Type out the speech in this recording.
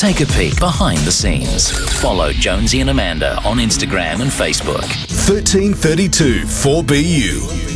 Take a peek behind the scenes. Follow Jonesy and Amanda on Instagram and Facebook. 1332 4BU.